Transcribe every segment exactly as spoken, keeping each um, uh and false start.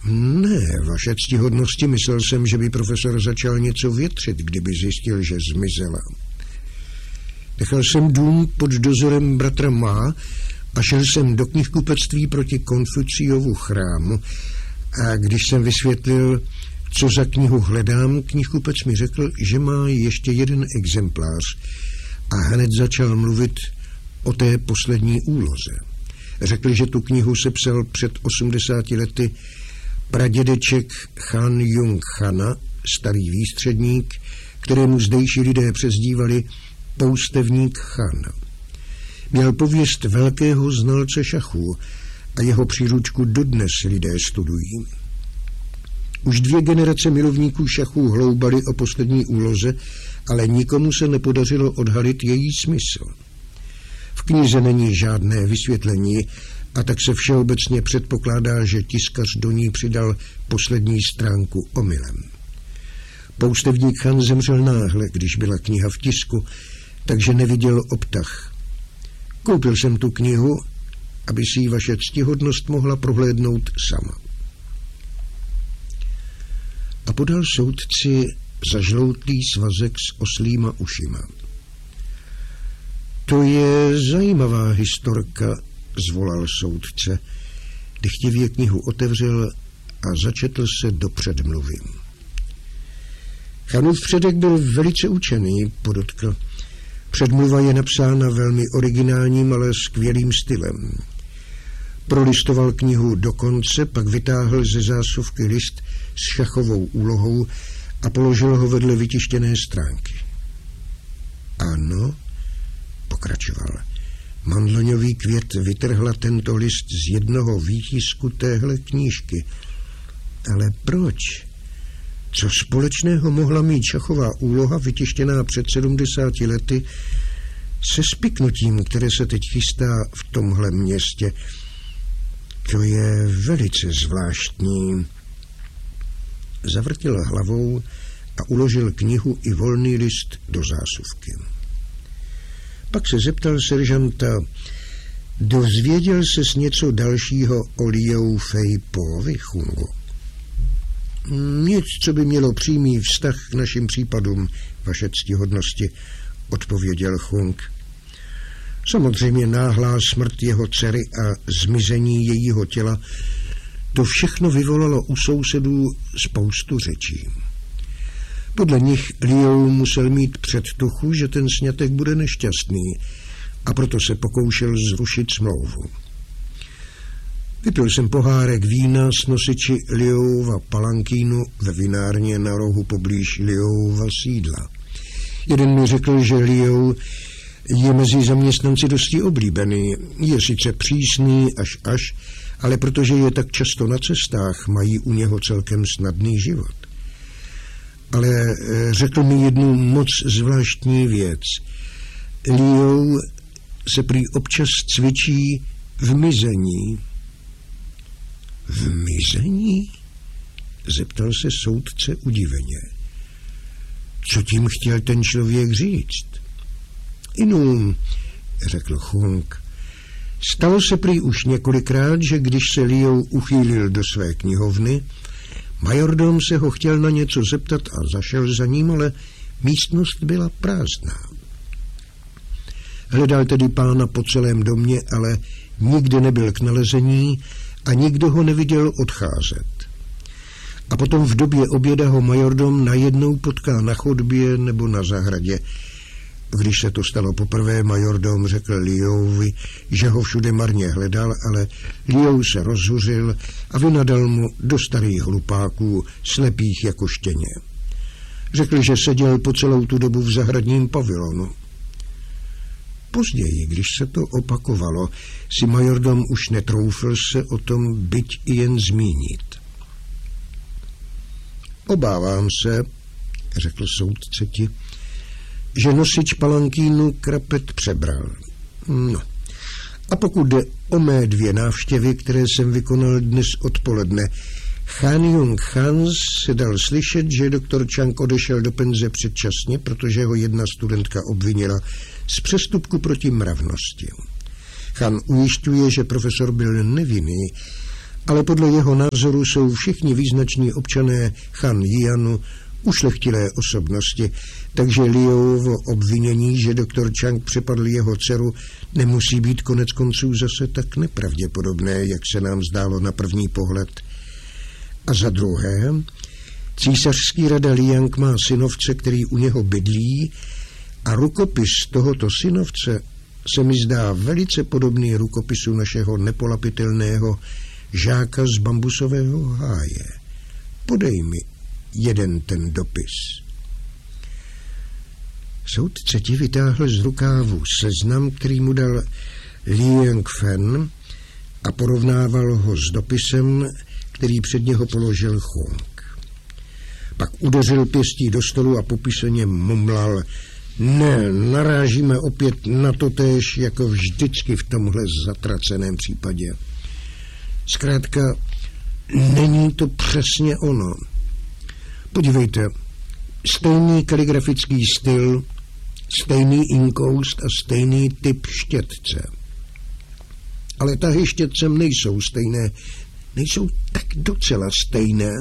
Ne, vaše ctihodnosti, myslel jsem, že by profesor začal něco větřit, kdyby zjistil, že zmizela. Nechal jsem dům pod dozorem bratra Má a šel jsem do knihkupectví proti Konfuciovu chrámu a když jsem vysvětlil, co za knihu hledám, knihkupec mi řekl, že má ještě jeden exemplář a hned začal mluvit o té poslední úloze. Řekl, že tu knihu sepsal před osmdesáti lety pradědeček Chan Jung Chana, starý výstředník, kterému zdejší lidé přezdívali poustevník Chan. Měl pověst velkého znalce šachů a jeho příručku dodnes lidé studují. Už dvě generace milovníků šachů hloubali o poslední úloze, ale nikomu se nepodařilo odhalit její smysl. V knize není žádné vysvětlení a tak se všeobecně předpokládá, že tiskař do ní přidal poslední stránku omylem. Poustevník Chan zemřel náhle, když byla kniha v tisku, takže neviděl obtah. Koupil jsem tu knihu, aby si ji vaše ctihodnost mohla prohlédnout sama. A podal soudci zažloutlý svazek s oslýma ušima. To je zajímavá historka, zvolal soudce. Dychtivě knihu otevřel a začetl se do předmluvy. Chanův předek byl velice učený, podotkl. Předmluva je napsána velmi originálním, ale skvělým stylem. Prolistoval knihu do konce, pak vytáhl ze zásuvky list s šachovou úlohou a položil ho vedle vytištěné stránky. Ano, pokračoval. Mandloňový květ vytrhla tento list z jednoho výtisku téhle knížky. Ale proč? Co společného mohla mít šachová úloha vytištěná před sedmdesáti lety se spiknutím, které se teď chystá v tomhle městě? To je velice zvláštní. Zavrtil hlavou a uložil knihu i volný list do zásuvky. Pak se zeptal seržanta, dozvěděl ses něco dalšího o Liu Fei Povi, Chungu? Nic, co by mělo přímý vztah k našim případům, vaše ctihodnosti, odpověděl Chung. Samozřejmě náhlá smrt jeho dcery a zmizení jejího těla, to všechno vyvolalo u sousedů spoustu řečí. Podle nich Liu musel mít předtuchu, že ten sňatek bude nešťastný a proto se pokoušel zrušit smlouvu. Vypil jsem pohárek vína s nosiči Liuova palankínu ve vinárně na rohu poblíž Liuova sídla. Jeden mi řekl, že Liu je mezi zaměstnanci dosti oblíbený. Je sice přísný až až, ale protože je tak často na cestách, mají u něho celkem snadný život. Ale řekl mi jednu moc zvláštní věc. Liu se prý občas cvičí v mizení. V mizení? Zeptal se soudce udiveně. Co tím chtěl ten člověk říct? Inu, řekl Chung. Stalo se prý už několikrát, že když se Liu uchýlil do své knihovny, majordom se ho chtěl na něco zeptat a zašel za ním, ale místnost byla prázdná. Hledal tedy pána po celém domě, ale nikde nebyl k nalezení a nikdo ho neviděl odcházet. A potom v době oběda ho majordom najednou potká na chodbě nebo na zahradě. Když se to stalo poprvé, majordom řekl Liuovi, že ho všude marně hledal, ale Liu se rozhuřil a vynadal mu do starých hlupáků, slepých jako štěně. Řekl, že seděl po celou tu dobu v zahradním pavilonu. Později, když se to opakovalo, si majordom už netroufl se o tom byť i jen zmínit. Obávám se, řekl soudce ti, že nosič palankínu Krapet přebral. No, a pokud jde o mé dvě návštěvy, které jsem vykonal dnes odpoledne, Chan Jung Chan se dal slyšet, že doktor Chang odešel do penze předčasně, protože ho jedna studentka obvinila z přestupku proti mravnosti. Chan ujišťuje, že profesor byl nevinný ale podle jeho názoru jsou všichni význační občané Han Jianu ušlechtilé osobnosti, takže Liuovo obvinění, že doktor Chang přepadl jeho dceru, nemusí být konec konců zase tak nepravděpodobné, jak se nám zdálo na první pohled. A za druhé, císařský rada Liang má synovce, který u něho bydlí, a rukopis tohoto synovce se mi zdá velice podobný rukopisu našeho nepolapitelného žáka z bambusového háje. Podej mi jeden ten dopis. Soudce ti vytáhl z rukávu seznam, který mu dal Liang Fen, a porovnával ho s dopisem, který před něho položil Hung. Pak udeřil pěstí do stolu a popiseně mumlal: ne, narážíme opět na to též, jako vždycky v tomhle zatraceném případě. Zkrátka, není to přesně ono. Podívejte, stejný kaligrafický styl, stejný inkoust a stejný typ štětce. Ale tahy štětcem nejsou stejné, nejsou tak docela stejné.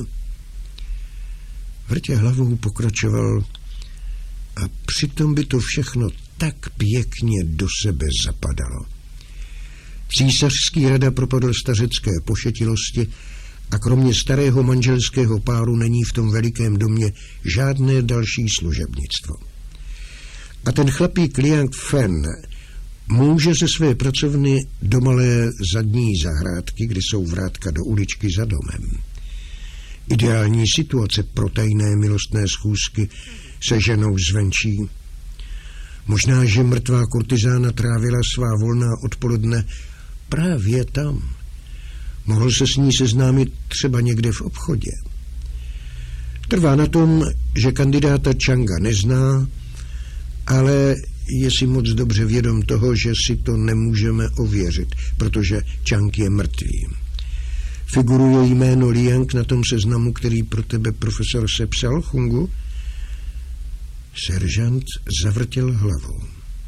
Vrtě hlavou pokračoval: a přitom by to všechno tak pěkně do sebe zapadalo. Císařský rada propadl stařecké pošetilosti a kromě starého manželského páru není v tom velikém domě žádné další služebnictvo. A ten chlapík Liang Fen může ze své pracovny do malé zadní zahrádky, kde jsou vrátka do uličky za domem. Ideální situace pro tajné milostné schůzky se ženou zvenčí. Možná, že mrtvá kurtizána trávila svá volná odpoledne právě tam. Mohl se s ní seznámit třeba někde v obchodě. Trvá na tom, že kandidáta Changa nezná, ale je si moc dobře vědom toho, že si to nemůžeme ověřit, protože Chang je mrtvý. Figuruje jméno Liang na tom seznamu, který pro tebe profesor sepsal, Hungu? Seržant zavrtěl hlavou.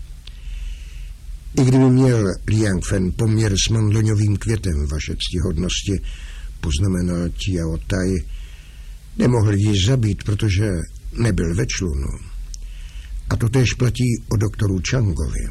I kdyby měl Liang Fen poměr s mandloňovým květem, vaše ctihodnosti, poznamenal Tiao Tai, nemohl ji zabít, protože nebyl ve člunu. A to též platí o doktoru Changovi.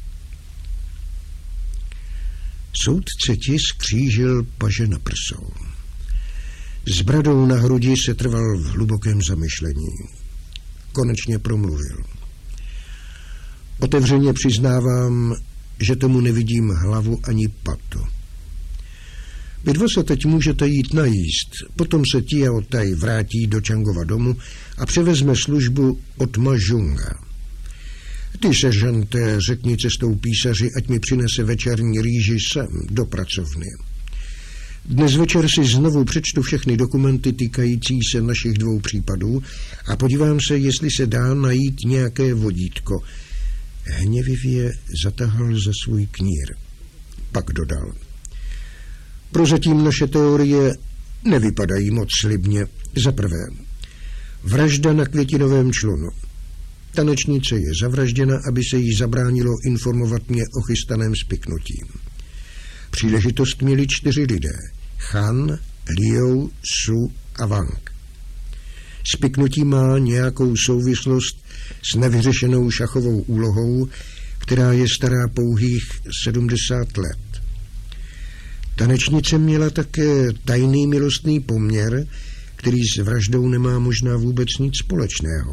Soudce ti skřížil paže na prsou. S bradou na hrudi se trval v hlubokém zamyšlení. Konečně promluvil. Otevřeně přiznávám, že tomu nevidím hlavu ani patu. Vy dva se teď můžete jít najíst, potom se Tiao Tai vrátí do Changova domu a převezme službu od Ma Junga. Ty, seržante, řekni cestou písaři, ať mi přinese večerní rýži sem, do pracovny. Dnes večer si znovu přečtu všechny dokumenty týkající se našich dvou případů a podívám se, jestli se dá najít nějaké vodítko. Hněvivě zatahal za svůj knír. Pak dodal: prozatím naše teorie nevypadají moc slibně. Za prvé, vražda na květinovém člunu. Tanečnice je zavražděna, aby se jí zabránilo informovat mě o chystaném spiknutí. Příležitost měli čtyři lidé: Han, Liu, Su a Wang. Spiknutí má nějakou souvislost s nevyřešenou šachovou úlohou, která je stará pouhých sedmdesát let. Tanečnice měla také tajný milostný poměr, který s vraždou nemá možná vůbec nic společného.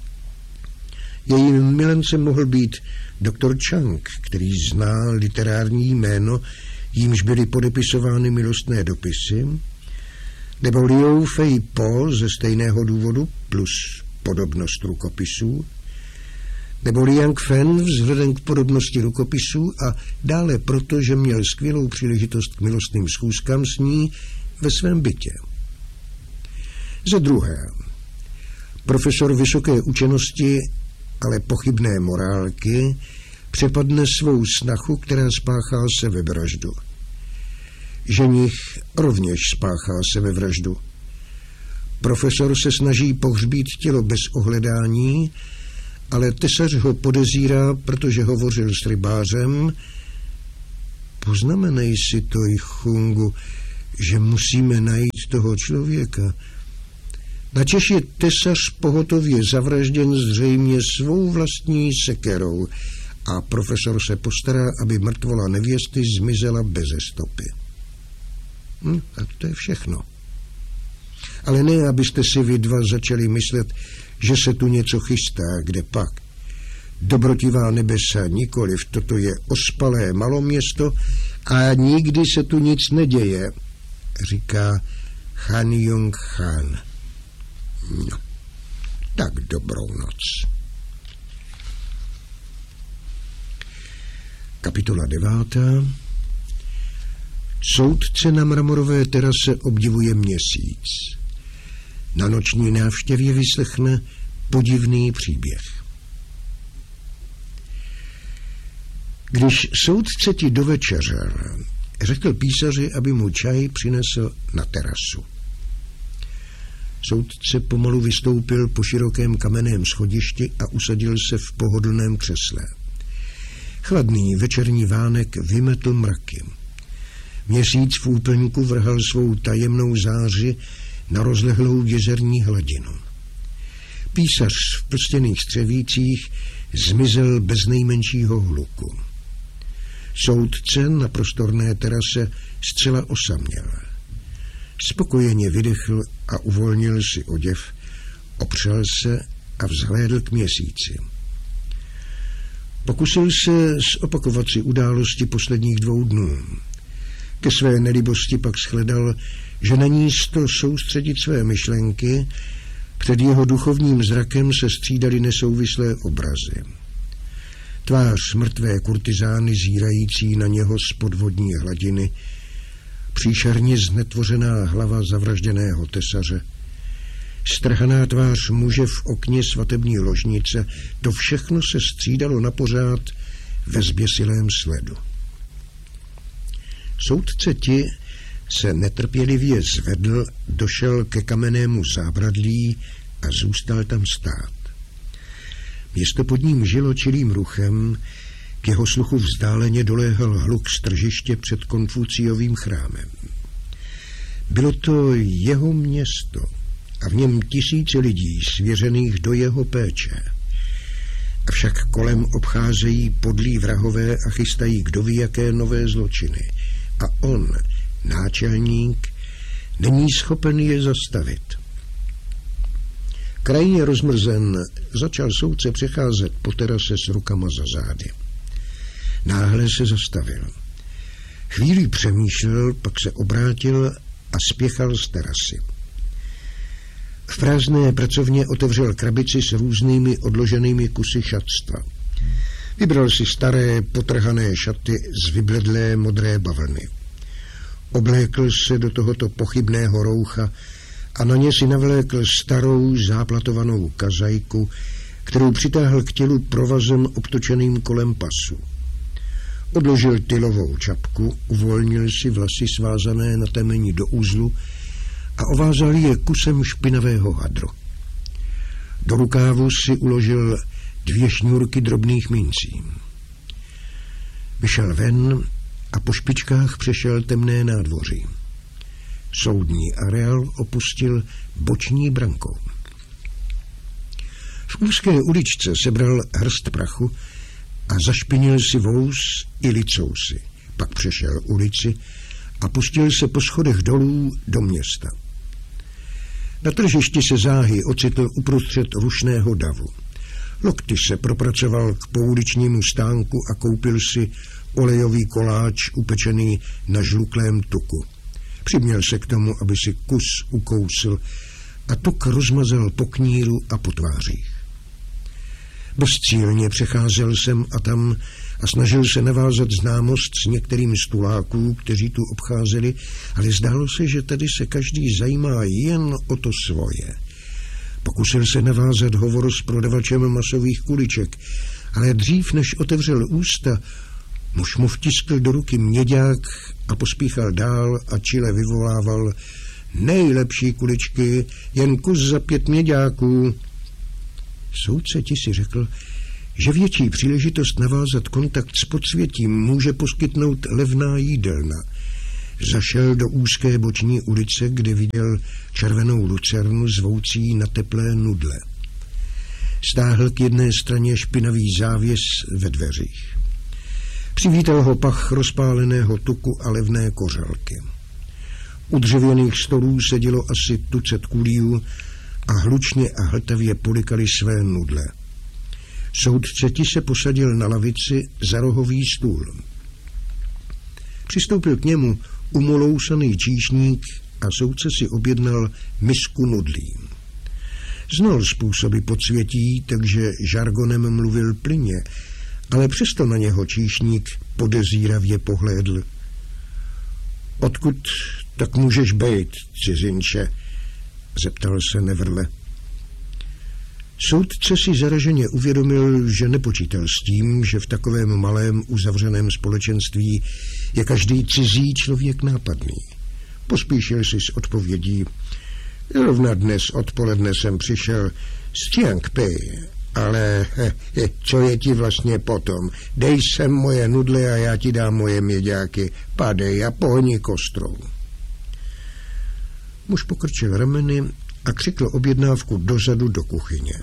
Jejím milencem mohl být doktor Chang, který zná literární jméno, jímž byly podepisovány milostné dopisy, nebo Liu Fei Po ze stejného důvodu plus podobnost rukopisů, nebo Liang Fen vzhledem k podobnosti rukopisů a dále proto, že měl skvělou příležitost k milostným schůzkám s ní ve svém bytě. Za druhé, profesor vysoké učenosti, ale pochybné morálky, přepadne svou snachu, která spáchá sebevraždu. Ženich rovněž spáchá sebevraždu. Profesor se snaží pohřbít tělo bez ohledání, ale tesař ho podezírá, protože hovořil s rybářem. Poznamenej si to, Hungu, že musíme najít toho člověka. Načež je tesař pohotově zavražděn zřejmě svou vlastní sekerou a profesor se postará, aby mrtvola nevěsty zmizela beze stopy. Hm, a to je všechno. Ale ne, abyste si vy dva začali myslet, že se tu něco chystá, kde pak. Dobrotivá nebesa, nikoliv, toto je ospalé maloměsto a nikdy se tu nic neděje, říká Han Jung Han. No, tak dobrou noc. Kapitola devátá. Soudce na mramorové terase obdivuje měsíc. Na noční návštěvě vyslechne podivný příběh. Když soudce ti dovečeřel, řekl písaři, aby mu čaj přinesl na terasu. Soudce pomalu vystoupil po širokém kamenném schodišti a usadil se v pohodlném křesle. Chladný večerní vánek vymetl mraky. Měsíc v úplňku vrhal svou tajemnou záři na rozlehlou jezerní hladinu. Písař v plstěných střevících zmizel bez nejmenšího hluku. Soudce na prostorné terase zcela osaměl. Spokojeně vydechl a uvolnil si oděv, opřel se a vzhlédl k měsíci. Pokusil se zopakovat si události posledních dvou dnů. Ke své nelibosti pak shledal, že na místo soustředit své myšlenky, před jeho duchovním zrakem se střídaly nesouvislé obrazy. Tvář mrtvé kurtizány zírající na něho z podvodní hladiny, příšerně znetvořená hlava zavražděného tesaře, strhaná tvář muže v okně svatební ložnice, to všechno se střídalo napořád ve zběsilém sledu. Soudce ti se netrpělivě zvedl, došel ke kamennému zábradlí a zůstal tam stát. Město pod ním žilo čilým ruchem, k jeho sluchu vzdáleně doléhal hluk z tržiště před Konfuciovým chrámem. Bylo to jeho město a v něm tisíce lidí svěřených do jeho péče. Avšak kolem obcházejí podlí vrahové a chystají kdo ví jaké nové zločiny. A on, náčelník, není schopen je zastavit. Krajně rozmrzen začal soudce přecházet po terase s rukama za zády. Náhle se zastavil. Chvíli přemýšlel, pak se obrátil a spěchal z terasy. V prázdné pracovně otevřel krabici s různými odloženými kusy šatstva. Vybral si staré, potrhané šaty z vybledlé modré bavlny. Oblékl se do tohoto pochybného roucha a na ně si navlékl starou záplatovanou kazajku, kterou přitáhl k tělu provazem obtočeným kolem pasu. Odložil tylovou čapku, uvolnil si vlasy svázané na temeni do úzlu a ovázal je kusem špinavého hadru. Do rukávu si uložil dvě šňůrky drobných mincí. Vyšel ven a po špičkách přešel temné nádvoří. Soudní areál opustil boční brankou. V úzké uličce sebral hrst prachu a zašpinil si vous i licousy. Pak přešel ulici a pustil se po schodech dolů do města. Na tržišti se záhy ocitl uprostřed rušného davu. Lokty se propracoval k pouličnímu stánku a koupil si olejový koláč upečený na žluklém tuku. Přiměl se k tomu, aby si kus ukousl a tuk rozmazal po kníru a po tvářích. Bezcílně přecházel sem a tam a snažil se navázat známost s některými stuláků, kteří tu obcházeli, ale zdálo se, že tady se každý zajímá jen o to svoje. Pokusil se navázat hovor s prodavačem masových kuliček, ale dřív, než otevřel ústa, muž mu vtiskl do ruky měďák a pospíchal dál a čile vyvolával: nejlepší kuličky, jen kus za pět měďáků. Soudce ti si řekl, že větší příležitost navázat kontakt s podsvětím může poskytnout levná jídelna. Zašel do úzké boční ulice, kde viděl červenou lucernu zvoucí na teplé nudle. Stáhl k jedné straně špinavý závěs ve dveřích. Přivítal ho pach rozpáleného tuku a levné kořalky. U dřevěných stolů sedělo asi tucet kulíů a hlučně a hltavě polikali své nudle. Soudce ti se posadil na lavici za rohový stůl. Přistoupil k němu umolousaný číšník a soudce si objednal misku nudlí. Znal způsoby podsvětí, takže žargonem mluvil plynně, ale přesto na něho číšník podezíravě pohlédl. Odkud tak můžeš bejt, cizinče? Zeptal se nevrle. Soudce si zaraženě uvědomil, že nepočítal s tím, že v takovém malém uzavřeném společenství je každý cizí člověk nápadný. Pospíšil si s odpovědí. Rovna dnes odpoledne jsem přišel z Tiangpei, ale he, he, co je ti vlastně potom? Dej sem moje nudle a já ti dám moje měďáky. Padej a pohni kostrou. Muž pokrčil rameny a křikl objednávku dozadu do kuchyně.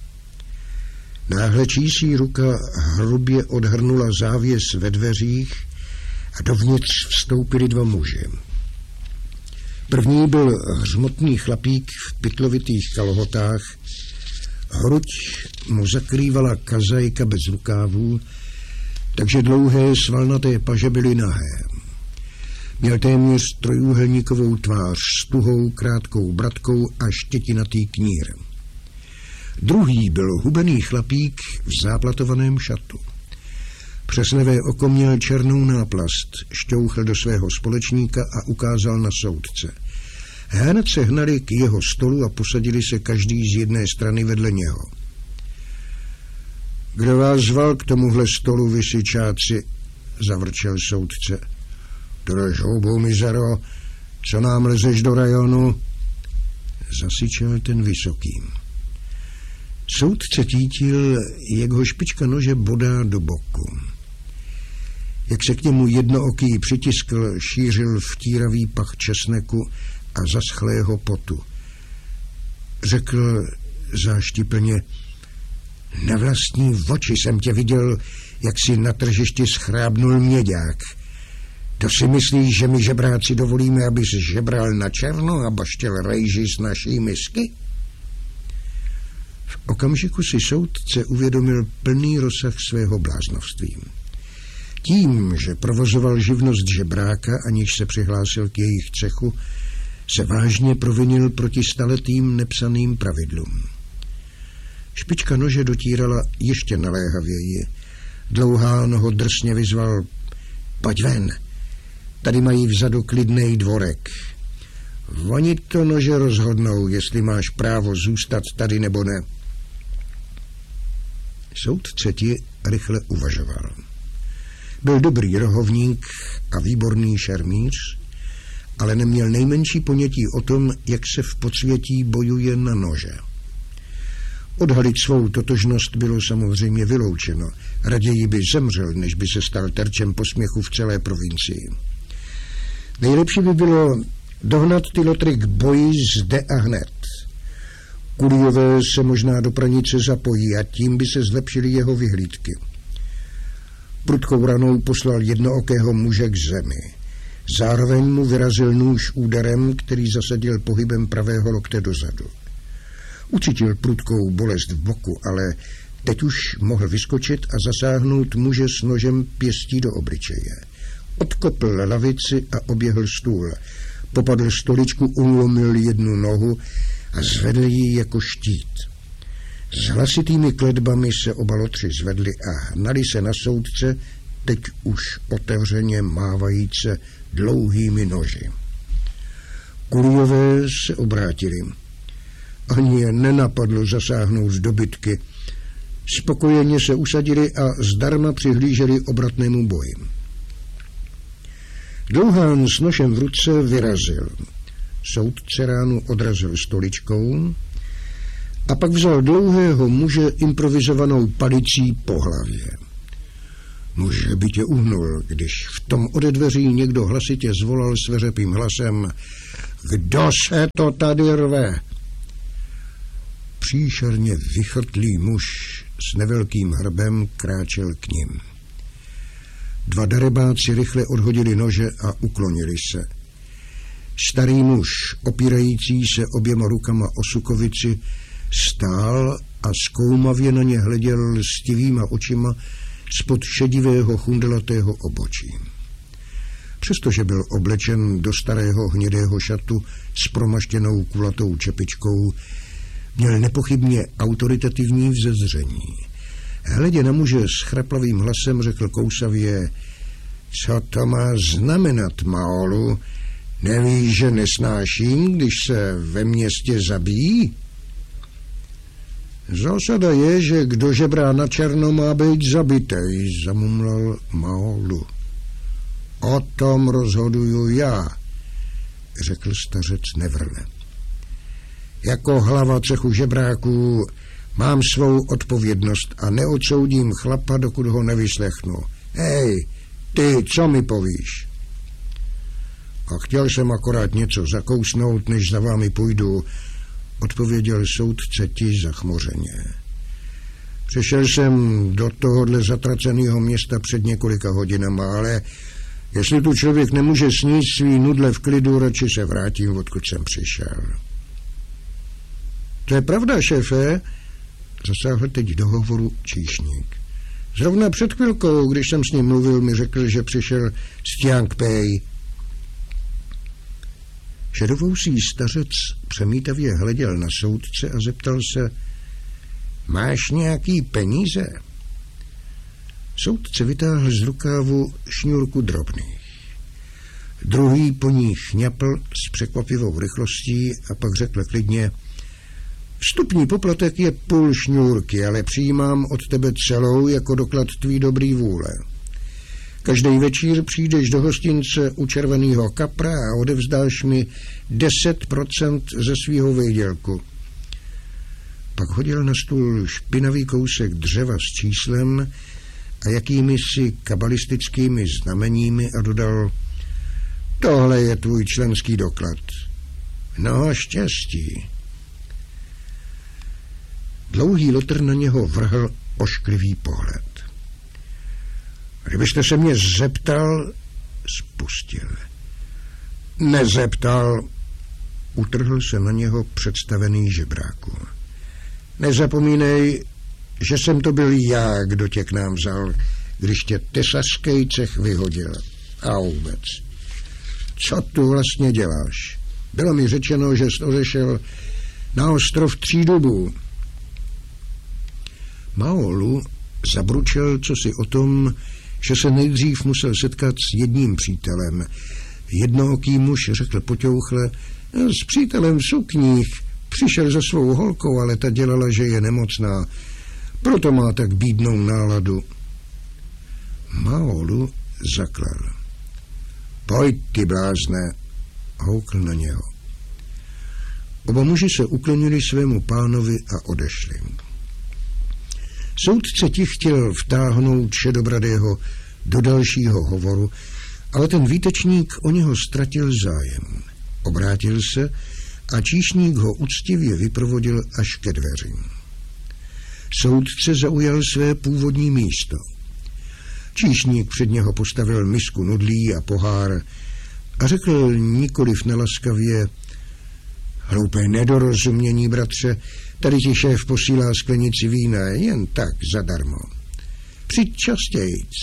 Náhle čísí ruka hrubě odhrnula závěs ve dveřích a dovnitř vstoupili dva muži. První byl hřmotný chlapík v pytlovitých kalhotách, hruď mu zakrývala kazajka bez rukávů, takže dlouhé svalnaté paže byly nahé. Měl téměř trojúhelníkovou tvář s tuhou krátkou bradkou a štětinatý knír. Druhý byl hubený chlapík v záplatovaném šatu. Přes levé oko měl černou náplast, šťouchl do svého společníka a ukázal na soudce. Hned se hnali k jeho stolu a posadili se každý z jedné strany vedle něho. Kdo vás zval k tomuhle stolu, vysyčáci? Zavrčel soudce. Drž houbu, mizero, co nám lezeš do rajonu? Zasyčel ten vysoký. Soudce cítil, jak ho špička nože bodá do boku. Jak se k němu jednooký přitiskl, šířil vtíravý pach česneku a zaschlého potu. Řekl záštiplně, na vlastní oči jsem tě viděl, jak si na tržišti schrábnul měďák. To si myslíš, že my žebráci dovolíme, abys žebral na černo a baštěl rejži z naší misky? V okamžiku si soudce uvědomil plný rozsah svého bláznovství. Tím, že provozoval živnost žebráka, aniž se přihlásil k jejich cechu, se vážně provinil proti staletým nepsaným pravidlům. Špička nože dotírala ještě naléhavěji. Dlouhán ho drsně vyzval, pojď ven, tady mají vzadu klidnej dvorek. Oni to nože rozhodnou, jestli máš právo zůstat tady nebo ne. Soudce ti rychle uvažoval. Byl dobrý rohovník a výborný šermíř, ale neměl nejmenší ponětí o tom, jak se v podsvětí bojuje na nože. Odhalit svou totožnost bylo samozřejmě vyloučeno. Raději by zemřel, než by se stal terčem posměchu v celé provincii. Nejlepší by bylo dohnat ty lotry k boji zde a hned. Kuliové se možná do pranice zapojí a tím by se zlepšily jeho vyhlídky. Prudkou ranou poslal jednookého muže k zemi. Zároveň mu vyrazil nůž úderem, který zasadil pohybem pravého lokte dozadu. Ucítil prudkou bolest v boku, ale teď už mohl vyskočit a zasáhnout muže s nožem pěstí do obličeje. Odkopl lavici a oběhl stůl. Popadl stoličku, ulomil jednu nohu a zvedl ji jako štít. S hlasitými kletbami se oba lotři zvedli a hnali se na soudce, teď už otevřeně mávajíce dlouhými noži. Kuliové se obrátili. Ani je nenapadlo zasáhnout z dobytky. Spokojeně se usadili a zdarma přihlíželi obratnému boji. Dlouhán s nožem v ruce vyrazil. Soudce ránu odrazil stoličkou a pak vzal dlouhého muže improvizovanou palicí po hlavě. Muž by tě uhnul, když v tom ode dveří někdo hlasitě zvolal sveřepým hlasem: Kdo se to tady rve? Příšerně vychrtlý muž s nevelkým hrbem kráčel k nim. Dva darebáci rychle odhodili nože a uklonili se. Starý muž, opírající se oběma rukama o sukovici, stál a zkoumavě na ně hleděl lstivýma očima spod šedivého chundelatého obočí. Přestože byl oblečen do starého hnědého šatu s promaštěnou kulatou čepičkou, měl nepochybně autoritativní vzezření. Hledě na muže s chraplavým hlasem řekl kousavě: Co to má znamenat, Maolu? Nevíš, že nesnáším, když se ve městě zabíjí? Zásada je, že kdo žebrá na černo, má být zabitej, zamumlal Maolu. O tom rozhoduju já, řekl stařec nevrle. Jako hlava cechu žebráků mám svou odpovědnost a neodsoudím chlapa, dokud ho nevyslechnu. Hej, ty, co mi povíš? A chtěl jsem akorát něco zakousnout, než za vámi půjdu, odpověděl soudce ti zachmořeně. Přišel jsem do tohohle zatraceného města před několika hodinama, ale jestli tu člověk nemůže snít svý nudle v klidu, radši se vrátím, odkud jsem přišel. To je pravda, šéfe, zasáhl teď do hovoru číšník. Zrovna před chvilkou, když jsem s ním mluvil, mi řekl, že přišel z Tiangpej. Šedovousý stařec přemítavě hleděl na soudce a zeptal se: Máš nějaký peníze? Soudce vytáhl z rukávu šňůrku drobných. Druhý po ní chňapl s překvapivou rychlostí a pak řekl klidně: Vstupní poplatek je půl šňůrky, ale přijímám od tebe celou jako doklad tvý dobrý vůle. Každý večír přijdeš do hostince u Červeného kapra a odevzdáš mi deset procent ze svýho výdělku. Pak hodil na stůl špinavý kousek dřeva s číslem a jakými si kabalistickými znameními a dodal: Tohle je tvůj členský doklad. No štěstí. Dlouhý lotr na něho vrhl ošklivý pohled. Kdybyste se mě zeptal, spustil. Nezeptal, utrhl se na něho představený žebráku. Nezapomínej, že jsem to byl já, kdo tě k nám vzal, když tě tesařský cech vyhodil. A vůbec. Co tu vlastně děláš? Bylo mi řečeno, že jsi odešel na ostrov Tří dubů. Maolu zabručel cosi o tom, že se nejdřív musel setkat s jedním přítelem. Jednooký muž řekl poťouchle: S přítelem v sukních. Přišel za svou holkou, ale ta dělala, že je nemocná. Proto má tak bídnou náladu. Maolu zaklal. Pojď, ty blázne, houkl na něho. Oba muži se uklonili svému pánovi a odešli. Soudce ti chtěl vtáhnout šedobradého do dalšího hovoru, ale ten výtečník o něho ztratil zájem. Obrátil se a číšník ho uctivě vyprovodil až ke dveřím. Soudce zaujal své původní místo. Číšník před něho postavil misku nudlí a pohár a řekl nikoliv nelaskavě: Hloupé nedorozumění, bratře, tady ti šéf posílá sklenici vína jen tak zadarmo. Přijď častějc.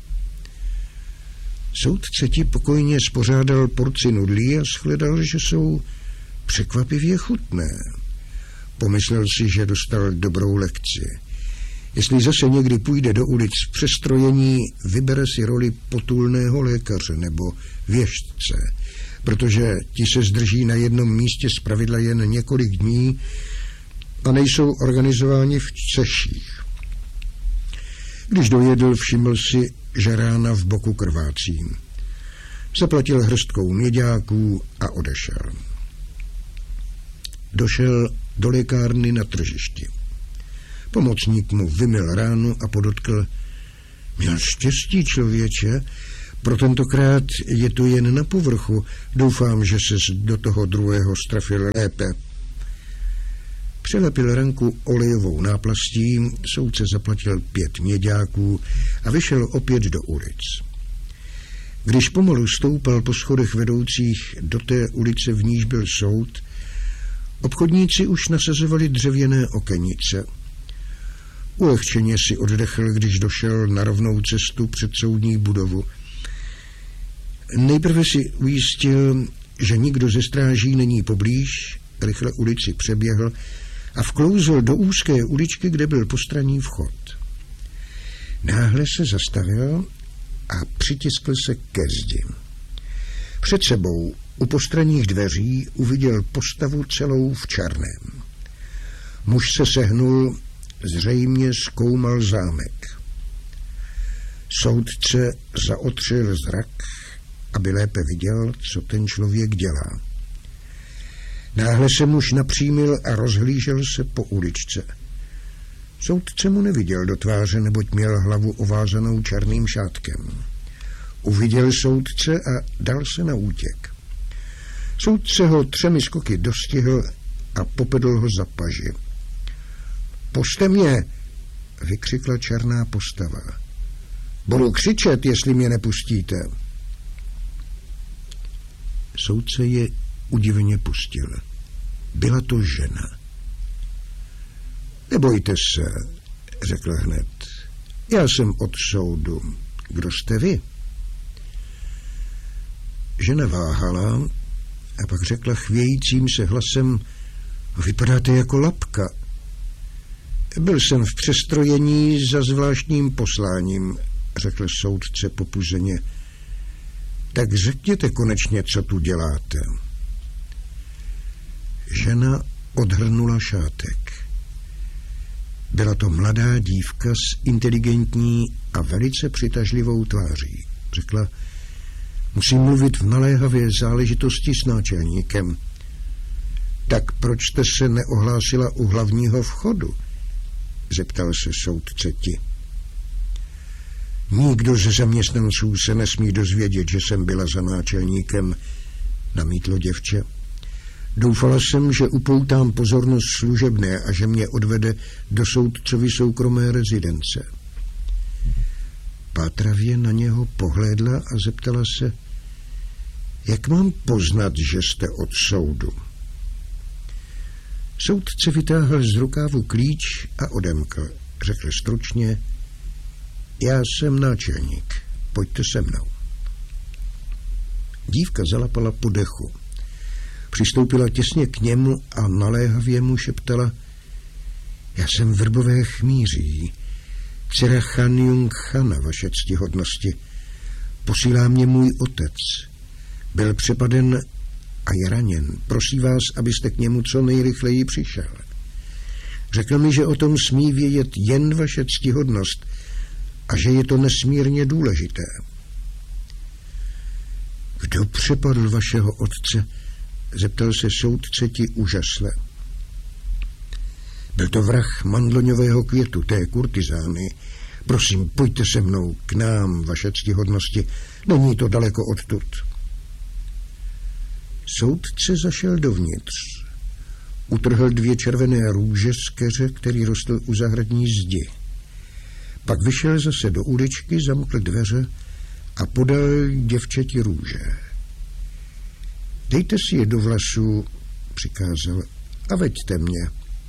Soudce ti pokojně spořádal porci nudlí a shledal, že jsou překvapivě chutné. Pomyslel si, že dostal dobrou lekci. Jestli zase někdy půjde do ulic v přestrojení, vybere si roli potulného lékaře nebo věštce, protože ti se zdrží na jednom místě zpravidla jen několik dní a nejsou organizováni v ceších. Když dojedl, všiml si, že rána v boku krvácí. Zaplatil hrstkou měďáků a odešel. Došel do lékárny na tržišti. Pomocník mu vymyl ránu a podotkl: Měl štěstí, člověče, pro tentokrát je to jen na povrchu. Doufám, že ses do toho druhého strafil lépe. Přelepil ranku olejovou náplastí, soudce zaplatil pět měďáků a vyšel opět do ulic. Když pomalu stoupal po schodech vedoucích do té ulice, v níž byl soud, obchodníci už nasazovali dřevěné okenice. Ulehčeně si oddechl, když došel na rovnou cestu před soudní budovu. Nejprve si ujistil, že nikdo ze stráží není poblíž, rychle ulici přeběhl a vklouzl do úzké uličky, kde byl postranní vchod. Náhle se zastavil a přitiskl se ke zdi. Před sebou u postranních dveří uviděl postavu celou v černém. Muž se sehnul, zřejmě zkoumal zámek. Soudce zaotřel zrak, aby lépe viděl, co ten člověk dělá. Náhle se muž napřímil a rozhlížel se po uličce. Soudce mu neviděl do tváře, neboť měl hlavu ovázanou černým šátkem. Uviděl soudce a dal se na útěk. Soudce ho třemi skoky dostihl a popedl ho za paži. Puste mě, vykřikla černá postava. Budu křičet, jestli mě nepustíte. Soudce je udivně pustil. Byla to žena. Nebojte se, řekl hned. Já jsem od soudu. Kdo jste vy? Žena váhala a pak řekla chvějícím se hlasem: vypadáte jako lapka. Byl jsem v přestrojení za zvláštním posláním, řekl soudce popuzeně. Tak řekněte konečně, co tu děláte. Žena odhrnula šátek. Byla to mladá dívka s inteligentní a velice přitažlivou tváří. Řekla: musím mluvit v naléhavé záležitosti s náčelníkem. Tak proč jste se neohlásila u hlavního vchodu? Zeptal se soudce ti. Nikdo ze zaměstnanců se nesmí dozvědět, že jsem byla za náčelníkem, namítlo děvče. Doufala jsem, že upoutám pozornost služebné a že mě odvede do soudcovy soukromé rezidence. Pátravě na něho pohlédla a zeptala se: jak mám poznat, že jste od soudu? Soudce vytáhl z rukávu klíč a odemkl. Řekl stručně: já jsem náčelník, pojďte se mnou. Dívka zalapala po dechu. Přistoupila těsně k němu a naléhavě mu šeptala: já jsem Vrbové chmíří, dcera Chan Jung Chana, vaše ctihodnosti. Posílá mě můj otec. Byl přepaden a je raněn. Prosím vás, abyste k němu co nejrychleji přišel. Řekl mi, že o tom smí vědět jen vaše ctihodnost a že je to nesmírně důležité. Kdo přepadl vašeho otce? Zeptal se soudce ti úžasle. Byl to vrah mandloňového květu, té kurtizány. Prosím, pojďte se mnou k nám, vaše ctihodnosti. Není to daleko odtud. Soudce zašel dovnitř. Utrhl dvě červené růže z keře, který rostl u zahradní zdi. Pak vyšel zase do uličky, zamkl dveře a podal děvčeti růže. Dejte si je do vlasů, přikázal, a veďte mě.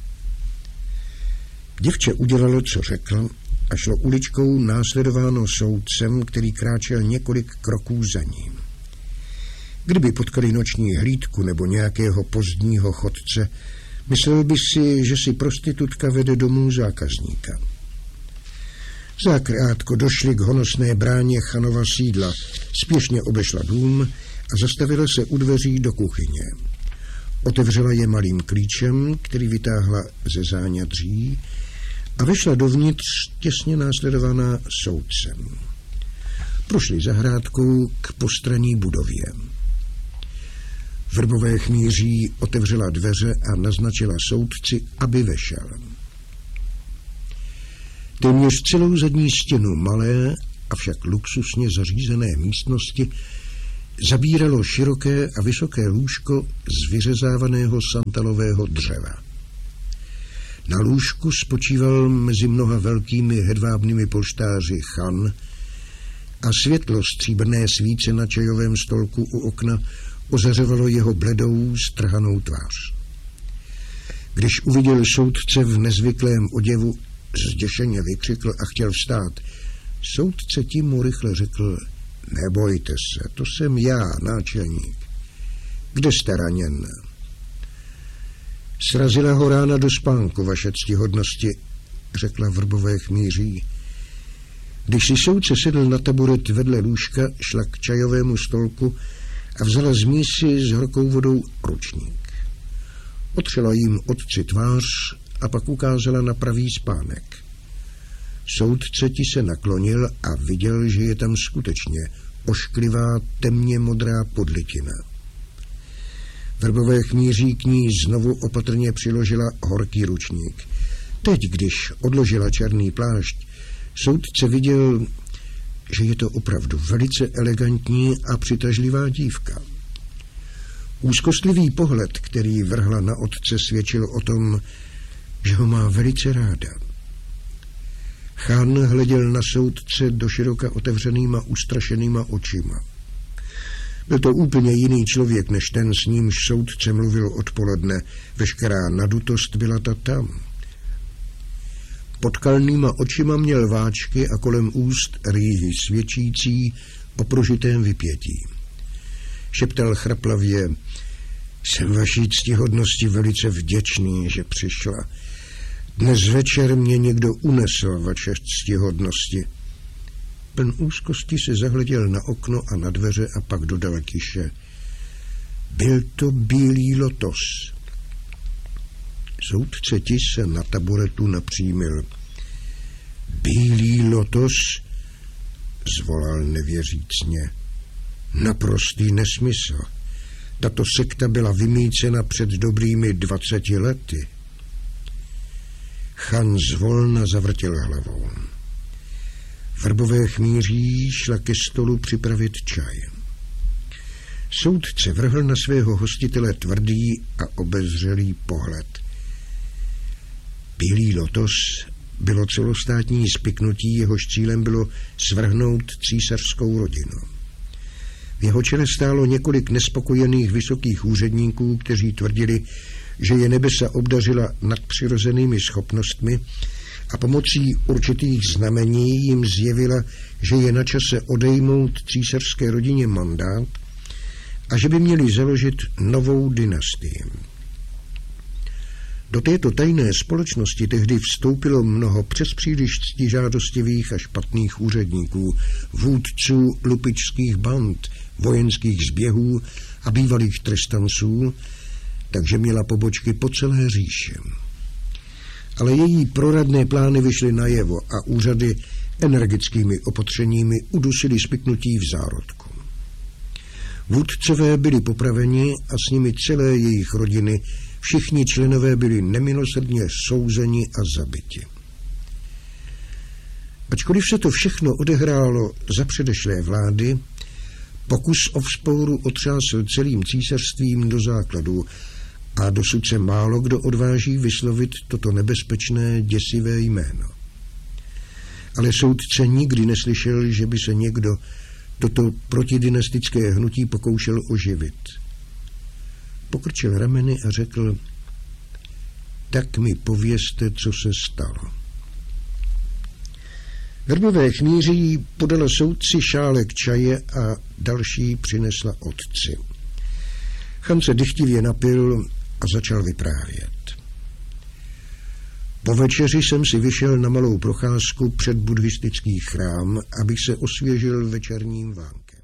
Děvče udělalo, co řekl, a šlo uličkou následováno soudcem, který kráčel několik kroků za ním. Kdyby potkali noční hlídku nebo nějakého pozdního chodce, myslel by si, že si prostitutka vede domů zákazníka. Zakrátko došli k honosné bráně Chanova sídla, spěšně obešla dům a zastavila se u dveří do kuchyně. Otevřela je malým klíčem, který vytáhla ze záňadří, a vešla dovnitř těsně následovaná soudcem. Prošli zahrádkou k postranní budově. Vrbové chmíří otevřela dveře a naznačila soudci, aby vešel. Téměř celou zadní stěnu malé, avšak luxusně zařízené místnosti zabíralo široké a vysoké lůžko z vyřezávaného santalového dřeva. Na lůžku spočíval mezi mnoha velkými hedvábnými polštáři Chan a světlo stříbrné svíce na čajovém stolku u okna ozařovalo jeho bledou, strhanou tvář. Když uviděl soudce v nezvyklém oděvu, zděšeně vykřikl a chtěl vstát. Soudce tím mu rychle řekl: nebojte se, to jsem já, náčelník. Kde jste raněn? Srazila ho rána do spánku, vaše ctihodnosti, řekla Vrbové chmýří. Když si soudce sedl na taburet vedle lůžka, šla k čajovému stolku a vzala z mísy s horkou vodou ručník. Otřela jim otci tvář a pak ukázala na pravý spánek. Soudce ti se naklonil a viděl, že je tam skutečně ošklivá temně modrá podlitina. Vrbové chmýří k ní znovu opatrně přiložila horký ručník. Teď, když odložila černý plášť, soudce viděl, že je to opravdu velice elegantní a přitažlivá dívka. Úzkostlivý pohled, který vrhla na otce, svědčil o tom, že ho má velice ráda. Chan hleděl na soudce do široka otevřenýma, ustrašenýma očima. Byl to úplně jiný člověk, než ten, s nímž soudce mluvil odpoledne. Veškerá nadutost byla ta tam. Pod kalnýma očima měl váčky a kolem úst rýhy svědčící o prožitém vypětí. Šeptal chraplavě: jsem vaší ctihodnosti velice vděčný, že přišla. Dnes večer mě někdo unesl, vaše ctihodnosti. Pln úzkosti se zahleděl na okno a na dveře a pak dodal tiše: byl to bílý lotos. Soudce ti se na taburetu napřímil. Bílý lotos? Zvolal nevěřícně. Naprostý nesmysl. Tato sekta byla vymýcena před dobrými dvaceti lety. Chan zvolna zavrtěl hlavou. Vrbové chmýří šla ke stolu připravit čaj. Soudce vrhl na svého hostitele tvrdý a obezřelý pohled. Bílý lotos bylo celostátní spiknutí, jehož cílem bylo svrhnout císařskou rodinu. V jeho čele stálo několik nespokojených vysokých úředníků, kteří tvrdili, že je nebesa obdařila nadpřirozenými schopnostmi a pomocí určitých znamení jim zjevila, že je na čase odejmout císařské rodině mandát a že by měli založit novou dynastii. Do této tajné společnosti tehdy vstoupilo mnoho přespříliš ctižádostivých a špatných úředníků, vůdců lupičských band, vojenských zběhů a bývalých trestanců, takže měla pobočky po celé říši. Ale její proradné plány vyšly najevo a úřady energickými opatřeními udusily spiknutí v zárodku. Vůdcové byli popraveni a s nimi celé jejich rodiny. Všichni členové byli nemilosrdně souzeni a zabiti. Ačkoliv se to všechno odehrálo za předešlé vlády, pokus o vzpouru otřásl celým císařstvím do základu a dosud se málo kdo odváží vyslovit toto nebezpečné, děsivé jméno. Ale soudce nikdy neslyšel, že by se někdo toto protidynastické hnutí pokoušel oživit. Pokrčil rameny a řekl: tak mi povězte, co se stalo. Vrbové chmýří podala soudci šálek čaje a další přinesla otci. Chan se dychtivě napil a začal vyprávět. Po večeři jsem si vyšel na malou procházku před buddhistický chrám, abych se osvěžil večerním vánkem.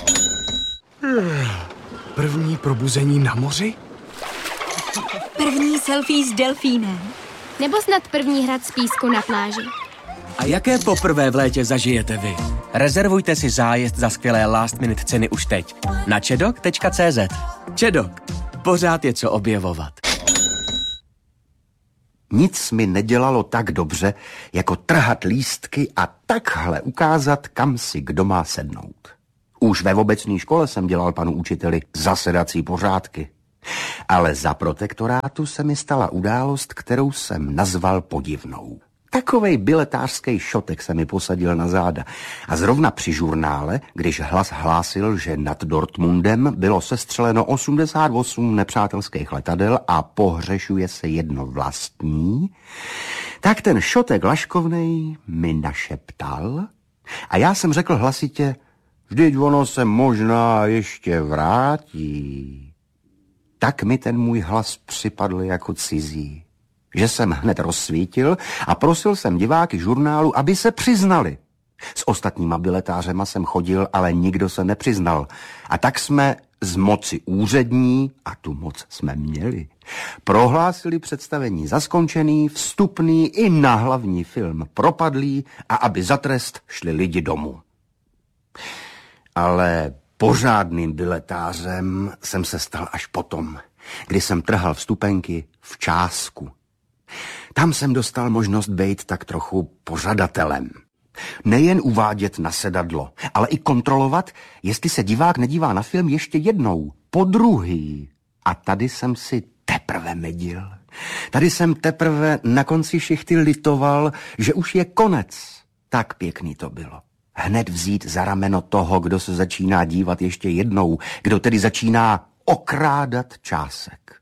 První probuzení na moři? První selfie s delfínem. Nebo snad první hrad z písku na pláži. A jaké poprvé v létě zažijete vy? Rezervujte si zájezd za skvělé last minute ceny už teď na čedok tečka cé zet. Čedok. Pořád je co objevovat. Nic mi nedělalo tak dobře, jako trhat lístky a takhle ukázat, kam si kdo má sednout. Už ve obecné škole jsem dělal panu učiteli zasedací pořádky. Ale za protektorátu se mi stala událost, kterou jsem nazval podivnou. Takovej biletářský šotek se mi posadil na záda. A zrovna při žurnále, když hlas hlásil, že nad Dortmundem bylo sestřeleno osmdesát osm nepřátelských letadel a pohřešuje se jedno vlastní, tak ten šotek laškovnej mi našeptal a já jsem řekl hlasitě, vždyť ono se možná ještě vrátí. Tak mi ten můj hlas připadl jako cizí, že jsem hned rozsvítil a prosil jsem diváky žurnálu, aby se přiznali. S ostatníma biletářema jsem chodil, ale nikdo se nepřiznal. A tak jsme z moci úřední, a tu moc jsme měli, prohlásili představení za skončený, vstupný i na hlavní film propadlý a aby za trest šli lidi domů. Ale pořádným biletářem jsem se stal až potom, kdy jsem trhal vstupenky v Čásku. Tam jsem dostal možnost být tak trochu pořadatelem. Nejen uvádět na sedadlo, ale i kontrolovat, jestli se divák nedívá na film ještě jednou, po druhý. A tady jsem si teprve medil. Tady jsem teprve na konci šichty litoval, že už je konec. Tak pěkný to bylo. Hned vzít za rameno toho, kdo se začíná dívat ještě jednou, kdo tedy začíná okrádat Čásek.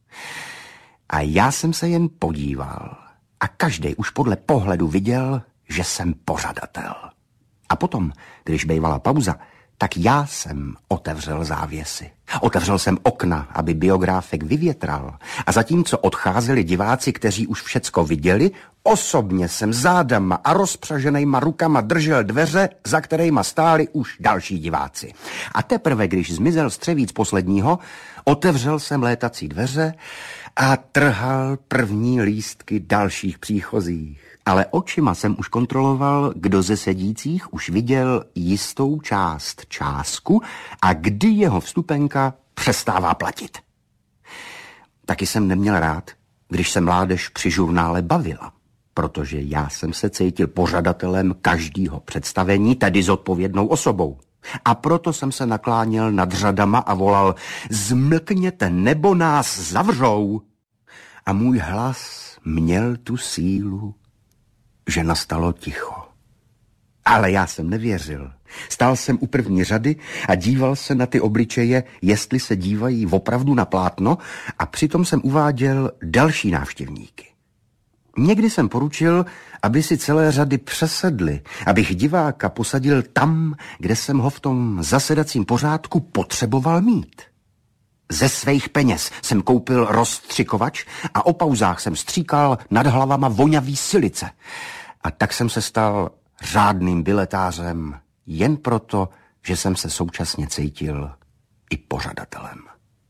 A já jsem se jen podíval a každej už podle pohledu viděl, že jsem pořadatel. A potom, když bejvala pauza, tak já jsem otevřel závěsy. Otevřel jsem okna, aby biográfek vyvětral. A zatímco odcházeli diváci, kteří už všecko viděli, osobně jsem zádama a rozpřaženejma rukama držel dveře, za kterejma stáli už další diváci. A teprve, když zmizel střevíc posledního, otevřel jsem létací dveře a trhal první lístky dalších příchozích. Ale očima jsem už kontroloval, kdo ze sedících už viděl jistou část Čásku a kdy jeho vstupenka přestává platit. Taky jsem neměl rád, když se mládež při žurnále bavila, protože já jsem se cítil pořadatelem každého představení, tedy zodpovědnou osobou. A proto jsem se nakláněl nad řadama a volal, zmlkněte, nebo nás zavřou. A můj hlas měl tu sílu, že nastalo ticho. Ale já jsem nevěřil. Stál jsem u první řady a díval se na ty obličeje, jestli se dívají opravdu na plátno, a přitom jsem uváděl další návštěvníky. Někdy jsem poručil, aby si celé řady přesedli, abych diváka posadil tam, kde jsem ho v tom zasedacím pořádku potřeboval mít. Ze svých peněz jsem koupil rozstřikovač a o pauzách jsem stříkal nad hlavama vonavý silice. A tak jsem se stal řádným biletářem jen proto, že jsem se současně cítil i pořadatelem.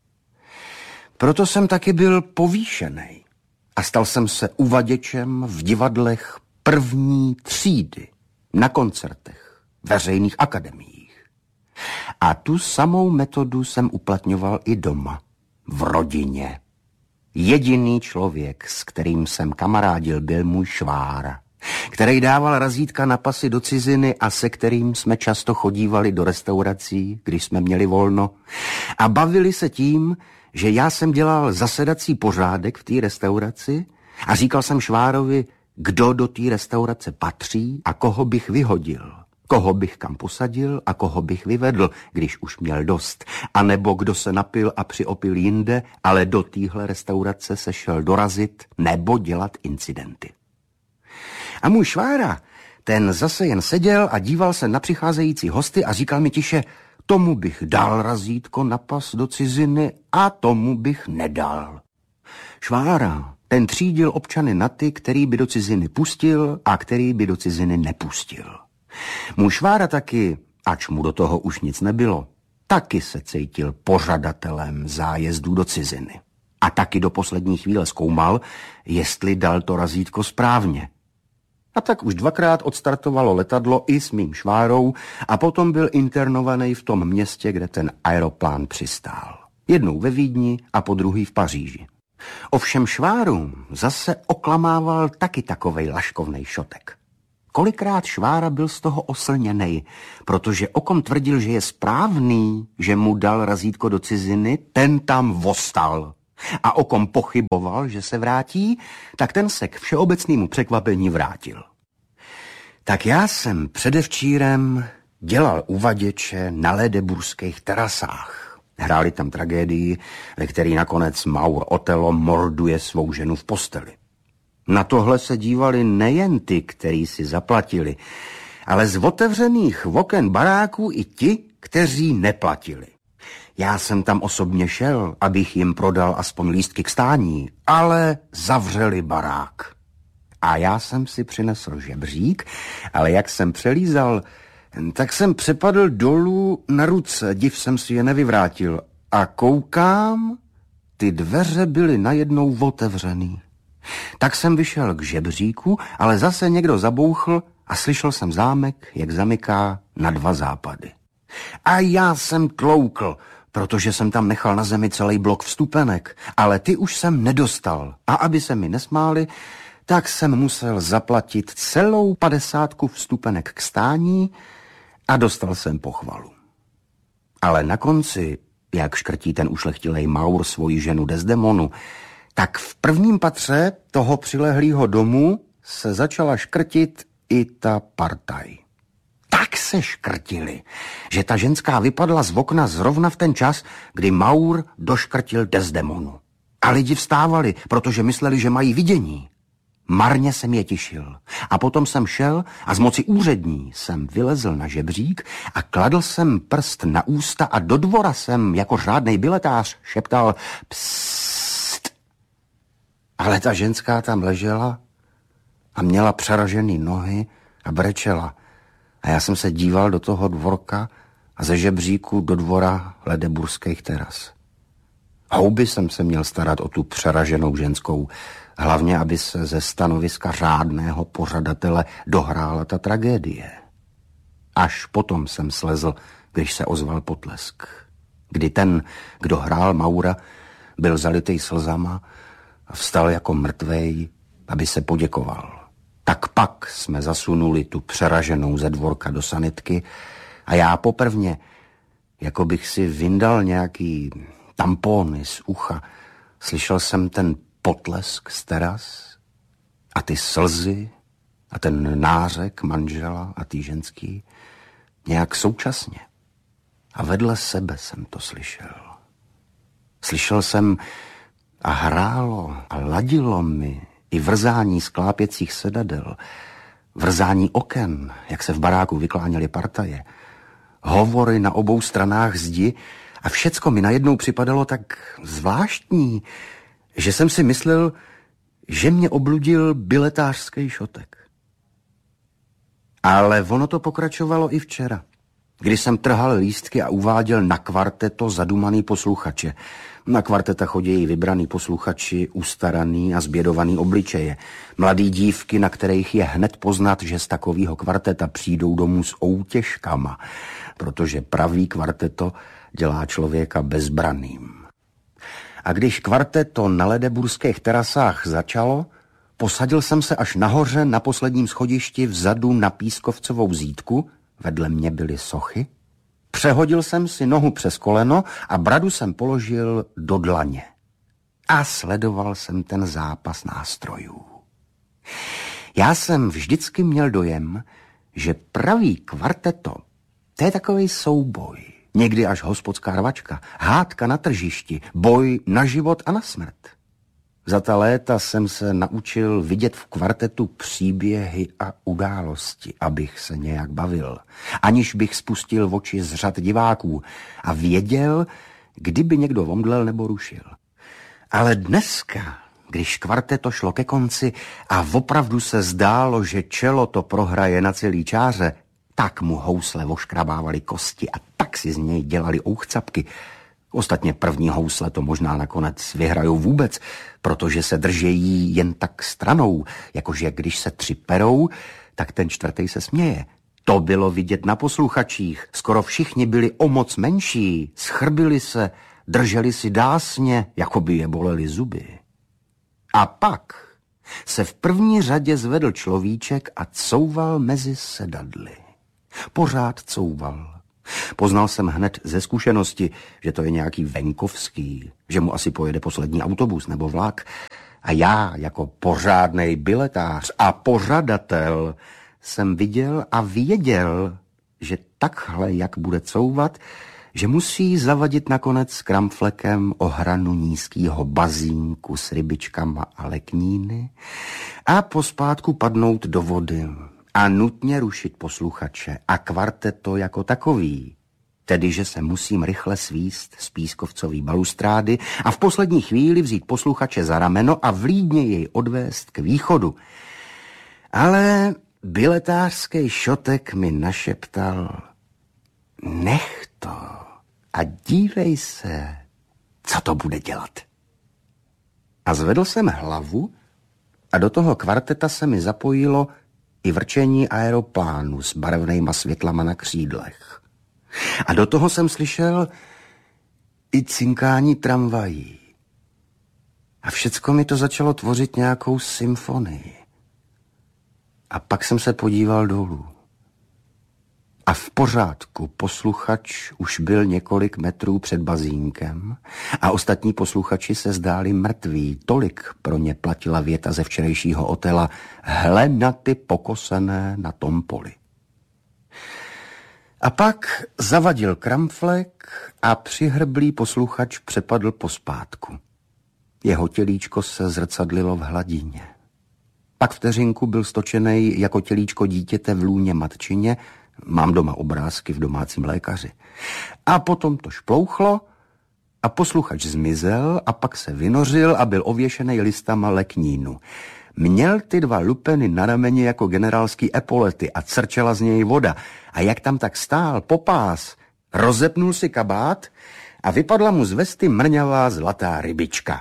Proto jsem taky byl povýšenej a stal jsem se uvaděčem v divadlech první třídy, na koncertech, veřejných akademiích. A tu samou metodu jsem uplatňoval i doma, v rodině. Jediný člověk, s kterým jsem kamarádil, byl můj švára, který dával razítka na pasy do ciziny a se kterým jsme často chodívali do restaurací, když jsme měli volno, a bavili se tím, že já jsem dělal zasedací pořádek v té restauraci a říkal jsem švárovi, kdo do té restaurace patří a koho bych vyhodil. Koho bych kam posadil a koho bych vyvedl, když už měl dost. A nebo kdo se napil a přiopil jinde, ale do téhle restaurace se šel dorazit nebo dělat incidenty. A můj švára, ten zase jen seděl a díval se na přicházející hosty a říkal mi tiše, tomu bych dal razítko na pas do ciziny a tomu bych nedal. Švára, ten třídil občany na ty, který by do ciziny pustil a který by do ciziny nepustil. Můj švára taky, ač mu do toho už nic nebylo, taky se cítil pořadatelem zájezdů do ciziny. A taky do poslední chvíle zkoumal, jestli dal to razítko správně. A tak už dvakrát odstartovalo letadlo i s mým švárou a potom byl internovaný v tom městě, kde ten aeroplán přistál. Jednou ve Vídni a po druhý v Paříži. Ovšem Šváru zase oklamával taky takovej laškovnej šotek. Kolikrát Švára byl z toho oslněnej, protože o kom tvrdil, že je správný, že mu dal razítko do ciziny, ten tam vostal. A o kom pochyboval, že se vrátí, tak ten se k všeobecnému překvapení vrátil. Tak já jsem předevčírem dělal uvaděče na Ledeburských terasách. Hráli tam tragédii, ve který nakonec Maur Otelo morduje svou ženu v posteli. Na tohle se dívali nejen ty, který si zaplatili, ale z otevřených oken baráků i ti, kteří neplatili. Já jsem tam osobně šel, abych jim prodal aspoň lístky k stání, ale zavřeli barák. A já jsem si přinesl žebřík, ale jak jsem přelízal, tak jsem přepadl dolů na ruce, div jsem si je nevyvrátil. A koukám, ty dveře byly najednou otevřený. Tak jsem vyšel k žebříku, ale zase někdo zabouchl a slyšel jsem zámek, jak zamyká na dva západy. A já jsem tloukl, protože jsem tam nechal na zemi celý blok vstupenek, ale ty už jsem nedostal. A aby se mi nesmáli, tak jsem musel zaplatit celou padesátku vstupenek k stání a dostal jsem pochvalu. Ale na konci, jak škrtí ten ušlechtilej Maur svoji ženu Desdemonu, tak v prvním patře toho přilehlého domu se začala škrtit i ta partaj. Tak se škrtili, že ta ženská vypadla z okna zrovna v ten čas, kdy Maur doškrtil Desdemonu. A lidi vstávali, protože mysleli, že mají vidění. Marně jsem je tišil. A potom jsem šel a z moci úřední jsem vylezl na žebřík a kladl jsem prst na ústa a do dvora jsem jako řádnej biletář šeptal psst. Ale ta ženská tam ležela a měla přeražený nohy a brečela. A já jsem se díval do toho dvorka a ze žebříku do dvora Ledeburských teras. Houby jsem se měl starat o tu přeraženou ženskou, hlavně, aby se ze stanoviska řádného pořadatele dohrála ta tragédie. Až potom jsem slezl, když se ozval potlesk. Kdy ten, kdo hrál Maura, byl zalitej slzama a vstal jako mrtvej, aby se poděkoval. Tak pak jsme zasunuli tu přeraženou ze dvorka do sanitky a já poprvně, jako bych si vyndal nějaký tampony z ucha, slyšel jsem ten potlesk z teras a ty slzy a ten nářek manžela a tý ženský nějak současně. A vedle sebe jsem to slyšel. Slyšel jsem a hrálo a ladilo mi i vrzání sklápěcích sedadel, vrzání oken, jak se v baráku vykláněly partaje, hovory na obou stranách zdi a všecko mi najednou připadalo tak zvláštní, že jsem si myslel, že mě obludil biletářský šotek. Ale ono to pokračovalo i včera, kdy jsem trhal lístky a uváděl na kvarteto zadumaný posluchače. Na kvarteta chodí vybraný posluchači, ustaraný a zbědovaný obličeje. Mladý dívky, na kterých je hned poznat, že z takového kvarteta přijdou domů s outěžkama, protože pravý kvarteto dělá člověka bezbranným. A když kvarteto na Ledeburských terasách začalo, posadil jsem se až nahoře na posledním schodišti vzadu na pískovcovou zítku, vedle mě byly sochy, přehodil jsem si nohu přes koleno a bradu jsem položil do dlaně. A sledoval jsem ten zápas nástrojů. Já jsem vždycky měl dojem, že pravý kvarteto, to je takovej souboj. Někdy až hospodská rvačka, hádka na tržišti, boj na život a na smrt. Za ta léta jsem se naučil vidět v kvartetu příběhy a události, abych se nějak bavil, aniž bych spustil oči z řad diváků a věděl, kdyby někdo omdlel nebo rušil. Ale dneska, když kvarteto šlo ke konci a opravdu se zdálo, že čelo to prohraje na celý čáře, tak mu housle oškrabávali kosti a tak si z něj dělali ouchcapky. Ostatně první housle to možná nakonec vyhrajou vůbec, protože se držejí jen tak stranou, jakože když se tři perou, tak ten čtvrtý se směje. To bylo vidět na posluchačích, skoro všichni byli o moc menší, schrbili se, drželi si dásně, jako by je bolely zuby. A pak se v první řadě zvedl človíček a couval mezi sedadly. Pořád couval. Poznal jsem hned ze zkušenosti, že to je nějaký venkovský, že mu asi pojede poslední autobus nebo vlak. A já jako pořádnej biletář a pořadatel jsem viděl a věděl, že takhle, jak bude couvat, že musí zavadit nakonec kramflekem o hranu nízkýho bazínku s rybičkama a lekníny a pospátku padnout do vody a nutně rušit posluchače a kvarteto jako takový. Tedy, že se musím rychle svíst z pískovcový balustrády a v poslední chvíli vzít posluchače za rameno a vlídně jej odvést k východu. Ale biletářský šotek mi našeptal: nech to a dívej se, co to bude dělat. A zvedl jsem hlavu a do toho kvarteta se mi zapojilo i vrčení aeroplánu s barevnejma světlama na křídlech. A do toho jsem slyšel i cinkání tramvají. A všecko mi to začalo tvořit nějakou symfonii. A pak jsem se podíval dolů. A v pořádku posluchač už byl několik metrů před bazínkem a ostatní posluchači se zdáli mrtví. Tolik pro ně platila věta ze včerejšího Otela: hle na ty pokosené na tom poli. A pak zavadil kramflek a přihrblý posluchač přepadl pospátku. Jeho tělíčko se zrcadlilo v hladině. Pak vteřinku byl stočenej jako tělíčko dítěte v lůně matčině. Mám doma obrázky v domácím lékaři. A potom to šplouchlo a posluchač zmizel a pak se vynořil a byl ověšený listama leknínu. Měl ty dva lupeny na rameni jako generálský epolety a crčela z něj voda. A jak tam tak stál, popás, rozepnul si kabát a vypadla mu z vesty mrňavá zlatá rybička.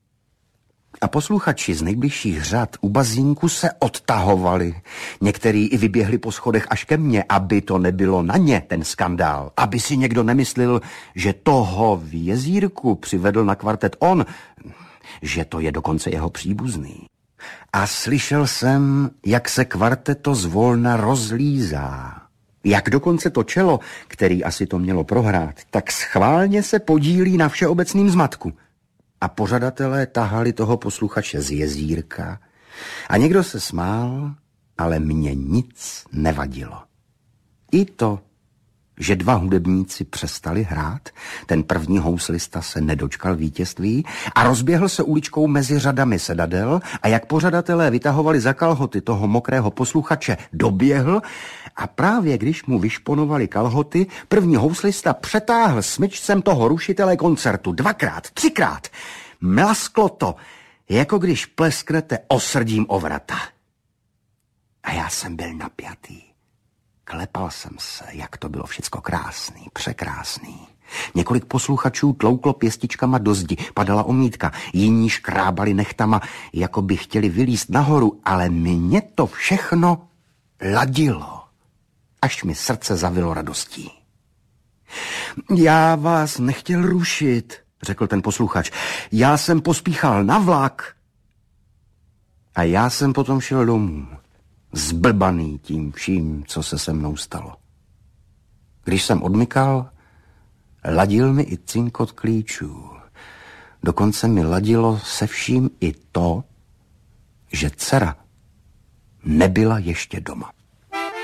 A posluchači z nejbližších řad u bazínku se odtahovali. Někteří i vyběhli po schodech až ke mně, aby to nebylo na ně, ten skandál. Aby si někdo nemyslel, že toho v jezírku přivedl na kvartet on, že to je dokonce jeho příbuzný. A slyšel jsem, jak se kvarteto zvolna rozlízá. Jak dokonce to čelo, který asi to mělo prohrát, tak schválně se podílí na všeobecným zmatku. A pořadatelé tahali toho posluchače z jezírka a někdo se smál, ale mně nic nevadilo. I to, že dva hudebníci přestali hrát, ten první houslista se nedočkal vítězství a rozběhl se uličkou mezi řadami sedadel a jak pořadatelé vytahovali za kalhoty toho mokrého posluchače, doběhl a právě když mu vyšponovali kalhoty, první houslista přetáhl smyčcem toho rušitele koncertu dvakrát, třikrát. Mlasklo to, jako když plesknete osrdím o vrata. A já jsem byl napjatý. Klepal jsem se, jak to bylo všecko krásný, překrásný. Několik posluchačů tlouklo pěstičkama do zdi, padala omítka, jiní škrábali nechtama, jako by chtěli vylízt nahoru, ale mě to všechno ladilo, až mi srdce zavilo radostí. Já vás nechtěl rušit, řekl ten posluchač. Já jsem pospíchal na vlak. A já jsem potom šel domů, zblbaný tím vším, co se se mnou stalo. Když jsem odmykal, ladil mi i cinkot klíčů. Dokonce mi ladilo se vším i to, že dcera nebyla ještě doma.